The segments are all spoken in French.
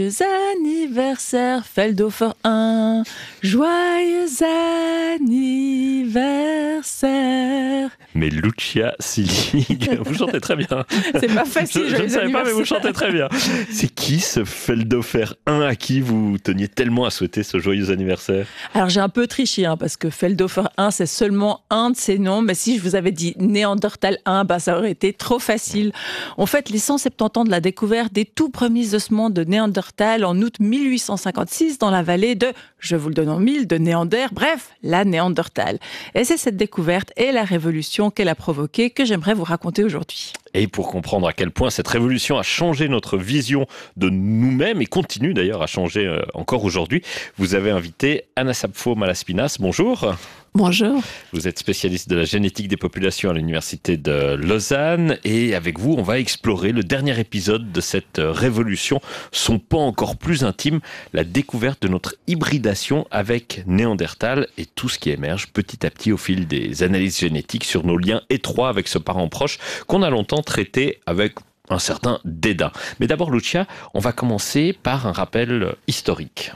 Joyeux anniversaire, Feldhofer 1. Joyeux anniversaire. Mais Lucia Selig, vous chantez très bien. C'est pas facile, je ne savais pas, mais vous chantez très bien. C'est qui ce Feldhofer 1 à qui vous teniez tellement à souhaiter ce joyeux anniversaire? Alors j'ai un peu triché, parce que Feldhofer 1, c'est seulement un de ses noms. Mais si je vous avais dit Néandertal 1, ça aurait été trop facile. On fête les 170 ans de la découverte des tout premiers ossements de Néandertal en août 1856 dans la vallée de, je vous le donne en mille, de Néander, bref, la Néandertal. Et c'est cette découverte et la révolution qu'elle a provoquée que j'aimerais vous raconter aujourd'hui. Et pour comprendre à quel point cette révolution a changé notre vision de nous-mêmes et continue d'ailleurs à changer encore aujourd'hui, vous avez invité Anna Sapfo-Malaspinas. Bonjour. Bonjour. Vous êtes spécialiste de la génétique des populations à l'université de Lausanne et avec vous, on va explorer le dernier épisode de cette révolution, son pan encore plus intime, la découverte de notre hybridation avec Néandertal et tout ce qui émerge petit à petit au fil des analyses génétiques sur nos liens étroits avec ce parent proche qu'on a longtemps traité avec un certain dédain. Mais d'abord, Lucia, on va commencer par un rappel historique.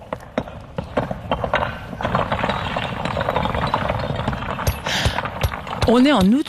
On est en août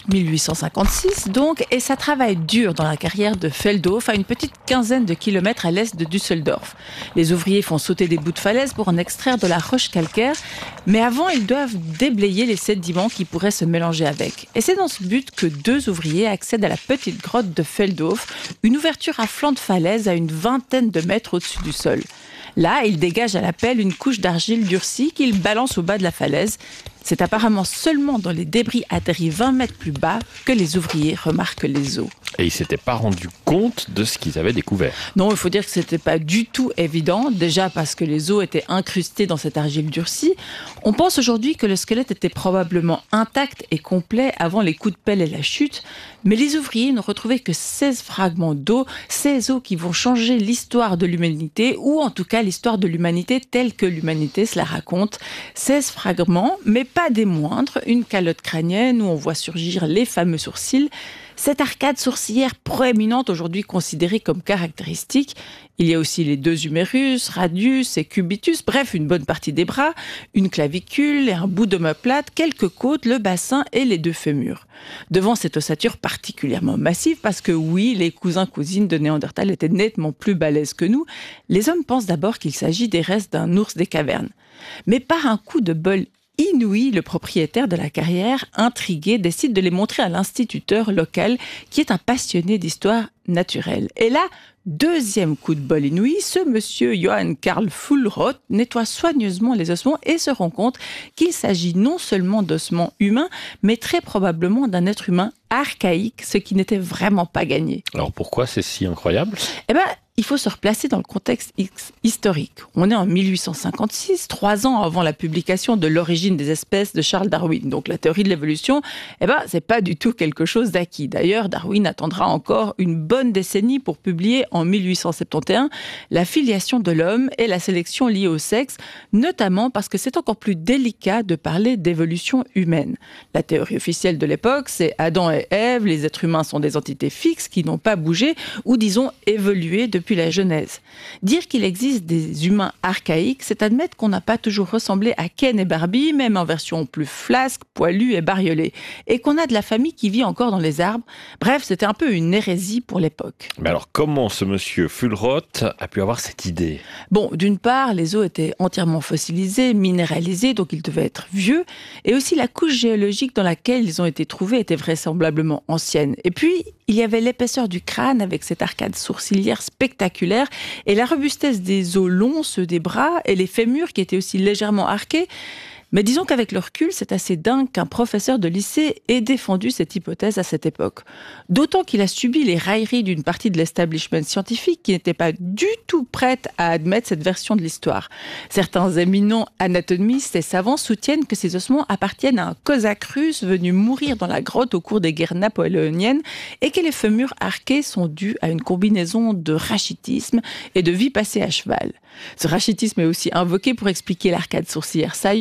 1856 donc, et ça travaille dur dans la carrière de Feldhofer, à une petite quinzaine de kilomètres à l'est de Düsseldorf. Les ouvriers font sauter des bouts de falaise pour en extraire de la roche calcaire, mais avant ils doivent déblayer les sédiments qui pourraient se mélanger avec. Et c'est dans ce but que deux ouvriers accèdent à la petite grotte de Feldhofer, une ouverture à flanc de falaise à une vingtaine de mètres au-dessus du sol. Là, ils dégagent à la pelle une couche d'argile durcie qu'ils balancent au bas de la falaise. C'est apparemment seulement dans les débris atterris 20 mètres plus bas que les ouvriers remarquent les os. Et ils ne s'étaient pas rendus compte de ce qu'ils avaient découvert. Non, il faut dire que ce n'était pas du tout évident, déjà parce que les os étaient incrustés dans cette argile durcie. On pense aujourd'hui que le squelette était probablement intact et complet avant les coups de pelle et la chute, mais les ouvriers n'ont retrouvé que 16 fragments d'os, ces os qui vont changer l'histoire de l'humanité, ou en tout cas l'histoire de l'humanité telle que l'humanité se la raconte. 16 fragments, mais pas des moindres, une calotte crânienne où on voit surgir les fameux sourcils, cette arcade sourcilière proéminente aujourd'hui considérée comme caractéristique. Il y a aussi les deux humérus, radius et cubitus, bref, une bonne partie des bras, une clavicule et un bout d'omoplate, quelques côtes, le bassin et les deux fémurs. Devant cette ossature particulièrement massive, parce que oui, les cousins-cousines de Néandertal étaient nettement plus balèzes que nous, les hommes pensent d'abord qu'il s'agit des restes d'un ours des cavernes. Mais par un coup de bol inouï, le propriétaire de la carrière, intrigué, décide de les montrer à l'instituteur local qui est un passionné d'histoire naturelle. Et là, deuxième coup de bol inouï, ce monsieur Johann Karl Fuhlrott nettoie soigneusement les ossements et se rend compte qu'il s'agit non seulement d'ossements humains, mais très probablement d'un être humain archaïque, ce qui n'était vraiment pas gagné. Alors pourquoi c'est si incroyable ? Il faut se replacer dans le contexte historique. On est en 1856, 3 ans avant la publication de L'origine des espèces de Charles Darwin. Donc la théorie de l'évolution, c'est pas du tout quelque chose d'acquis. D'ailleurs, Darwin attendra encore une bonne décennie pour publier en 1871 la filiation de l'homme et la sélection liée au sexe, notamment parce que c'est encore plus délicat de parler d'évolution humaine. La théorie officielle de l'époque, c'est Adam et Ève, les êtres humains sont des entités fixes qui n'ont pas bougé ou disons évolué depuis la Genèse. Dire qu'il existe des humains archaïques, c'est admettre qu'on n'a pas toujours ressemblé à Ken et Barbie, même en version plus flasque, poilue et bariolée, et qu'on a de la famille qui vit encore dans les arbres. Bref, c'était un peu une hérésie pour l'époque. Mais alors, comment ce monsieur Fuhlrott a pu avoir cette idée ? Bon, d'une part, les os étaient entièrement fossilisés, minéralisés, donc ils devaient être vieux, et aussi la couche géologique dans laquelle ils ont été trouvés était vraisemblablement ancienne. Et puis, il y avait l'épaisseur du crâne avec cette arcade sourcilière spectaculaire et la robustesse des os longs, ceux des bras et les fémurs qui étaient aussi légèrement arqués. Mais disons qu'avec le recul, c'est assez dingue qu'un professeur de lycée ait défendu cette hypothèse à cette époque. D'autant qu'il a subi les railleries d'une partie de l'establishment scientifique qui n'était pas du tout prête à admettre cette version de l'histoire. Certains éminents anatomistes et savants soutiennent que ces ossements appartiennent à un cosaque russe venu mourir dans la grotte au cours des guerres napoléoniennes et que les fémurs arqués sont dus à une combinaison de rachitisme et de vie passée à cheval. Ce rachitisme est aussi invoqué pour expliquer l'arcade sourcilière saillante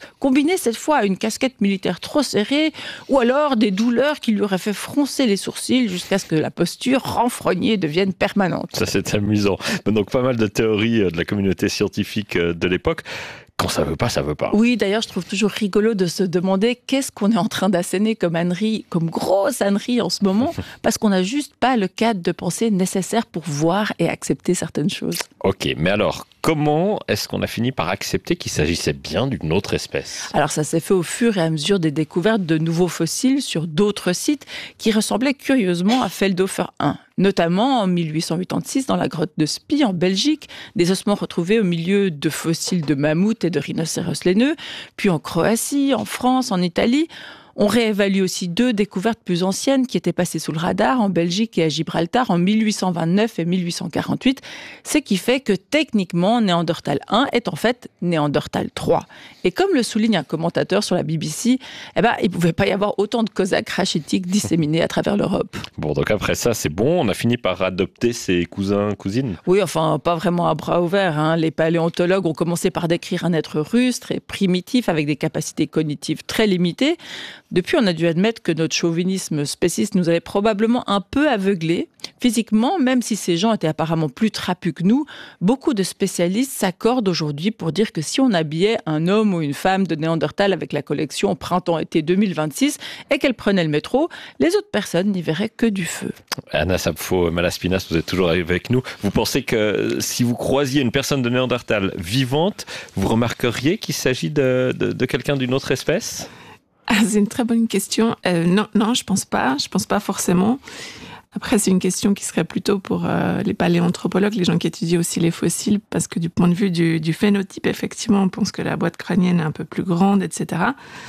combiné cette fois à une casquette militaire trop serrée, ou alors des douleurs qui lui auraient fait froncer les sourcils jusqu'à ce que la posture renfrognée devienne permanente. Ça, c'est amusant. Donc, pas mal de théories de la communauté scientifique de l'époque. Quand ça veut pas, ça veut pas. Oui, d'ailleurs, je trouve toujours rigolo de se demander qu'est-ce qu'on est en train d'asséner comme ânerie, comme grosse ânerie en ce moment, parce qu'on n'a juste pas le cadre de pensée nécessaire pour voir et accepter certaines choses. Ok, mais alors, comment est-ce qu'on a fini par accepter qu'il s'agissait bien d'une autre espèce ? Alors ça s'est fait au fur et à mesure des découvertes de nouveaux fossiles sur d'autres sites qui ressemblaient curieusement à Feldhofer 1. Notamment en 1886 dans la grotte de Spie en Belgique, des ossements retrouvés au milieu de fossiles de mammouths et de rhinocéros laineux, puis en Croatie, en France, en Italie. On réévalue aussi 2 découvertes plus anciennes qui étaient passées sous le radar en Belgique et à Gibraltar en 1829 et 1848, ce qui fait que techniquement Néandertal 1 est en fait Néandertal 3. Et comme le souligne un commentateur sur la BBC, il ne pouvait pas y avoir autant de cosaques rachitiques disséminés à travers l'Europe. Bon, donc après ça, c'est bon, on a fini par adopter ses cousins, cousines ? Oui, enfin, pas vraiment à bras ouverts, hein. Les paléontologues ont commencé par décrire un être rustre et primitif avec des capacités cognitives très limitées. Depuis, on a dû admettre que notre chauvinisme spéciste nous avait probablement un peu aveuglés. Physiquement, même si ces gens étaient apparemment plus trapus que nous, beaucoup de spécialistes s'accordent aujourd'hui pour dire que si on habillait un homme ou une femme de Néandertal avec la collection Printemps-été 2026 et qu'elle prenait le métro, les autres personnes n'y verraient que du feu. Anna Sapfo-Malaspinas, vous êtes toujours avec nous. Vous pensez que si vous croisiez une personne de Néandertal vivante, vous remarqueriez qu'il s'agit de quelqu'un d'une autre espèce ? C'est une très bonne question. Non, je pense pas. Je pense pas forcément. Après, c'est une question qui serait plutôt pour les paléanthropologues, les gens qui étudient aussi les fossiles, parce que du point de vue du phénotype, effectivement, on pense que la boîte crânienne est un peu plus grande, etc.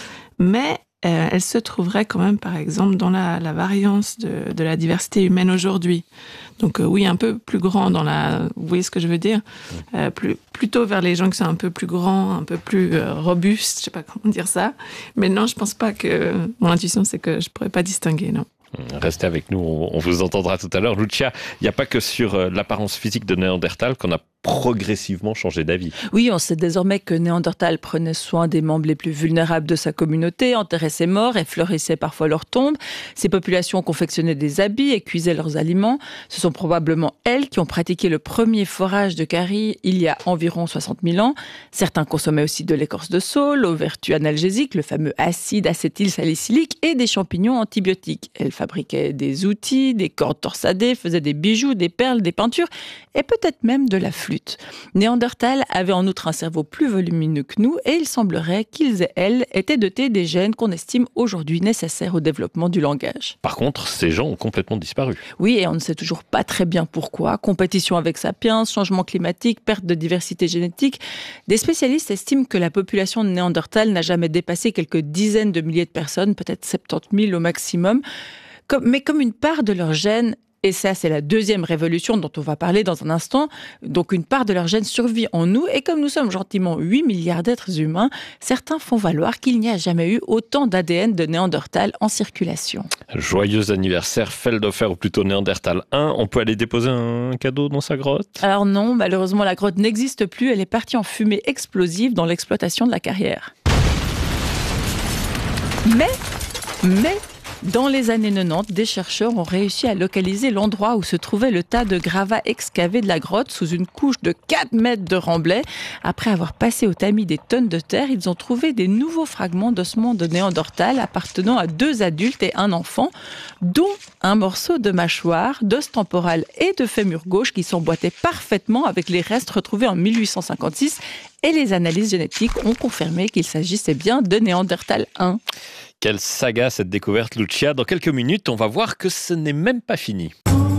Mais elle se trouverait quand même, par exemple, dans la variance de la diversité humaine aujourd'hui. Donc oui, un peu plus grand vous voyez ce que je veux dire, plutôt vers les gens qui sont un peu plus grands, un peu plus robustes, je sais pas comment dire ça. Mais non, je pense pas que... Mon intuition, c'est que je pourrais pas distinguer, non. Restez avec nous, on vous entendra tout à l'heure. Lucia, il n'y a pas que sur l'apparence physique de Néandertal qu'on a progressivement changé d'avis. Oui, on sait désormais que Néandertal prenait soin des membres les plus vulnérables de sa communauté, enterrait ses morts et fleurissait parfois leurs tombes. Ces populations confectionnaient des habits et cuisaient leurs aliments. Ce sont probablement elles qui ont pratiqué le premier forage de carie il y a environ 60 000 ans. Certains consommaient aussi de l'écorce de saule aux vertus analgésiques, le fameux acide acétylsalicylique et des champignons antibiotiques. Elles fabriquaient des outils, des cordes torsadées, faisaient des bijoux, des perles, des peintures et peut-être même de la flûte. Néandertal avait en outre un cerveau plus volumineux que nous et il semblerait qu'ils et elles étaient dotés des gènes qu'on estime aujourd'hui nécessaires au développement du langage. Par contre, ces gens ont complètement disparu. Oui, et on ne sait toujours pas très bien pourquoi. Compétition avec Sapiens, changement climatique, perte de diversité génétique. Des spécialistes estiment que la population de Néandertal n'a jamais dépassé quelques dizaines de milliers de personnes, peut-être 70 000 au maximum. Mais comme une part de leurs gènes, et ça c'est la deuxième révolution dont on va parler dans un instant, donc une part de leur gène survit en nous, et comme nous sommes gentiment 8 milliards d'êtres humains, certains font valoir qu'il n'y a jamais eu autant d'ADN de Néandertal en circulation. Joyeux anniversaire Feldhofer, ou plutôt Néandertal 1, on peut aller déposer un cadeau dans sa grotte ? Alors non, malheureusement la grotte n'existe plus, elle est partie en fumée explosive dans l'exploitation de la carrière. Mais dans les années 90, des chercheurs ont réussi à localiser l'endroit où se trouvait le tas de gravats excavés de la grotte sous une couche de 4 mètres de remblai. Après avoir passé au tamis des tonnes de terre, ils ont trouvé des nouveaux fragments d'ossements de Néandertal appartenant à 2 adultes et un enfant, dont un morceau de mâchoire, d'os temporal et de fémur gauche qui s'emboîtaient parfaitement avec les restes retrouvés en 1856. Et les analyses génétiques ont confirmé qu'il s'agissait bien de Néandertal 1. Quelle saga cette découverte, Lucia. Dans quelques minutes, on va voir que ce n'est même pas fini.